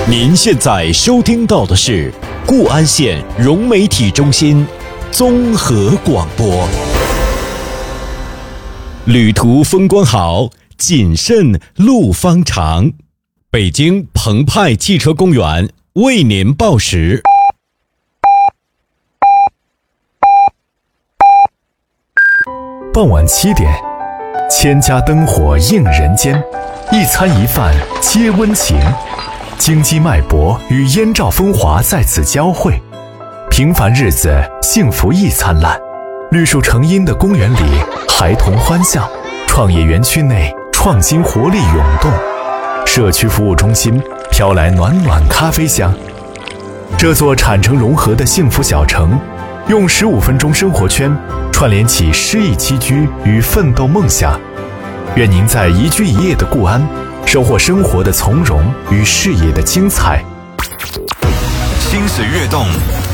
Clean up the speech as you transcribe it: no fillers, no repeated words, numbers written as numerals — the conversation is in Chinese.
您现在收听到的是固安县融媒体中心综合广播。旅途风光好，谨慎路方长。北京澎湃汽车公园为您报时。 傍晚7点，千家灯火映人间，一餐一饭皆温情，京畿脉搏与燕赵风华在此交汇，平凡日子幸福亦灿烂。绿树成荫的公园里，孩童欢笑，创业园区内创新活力涌动，社区服务中心飘来暖暖咖啡香。这座产城融合的幸福小城，用15分钟生活圈串联起诗意栖居与奋斗梦想。愿您在宜居一夜的固安，收获生活的从容与事业的精彩。 心水跃动，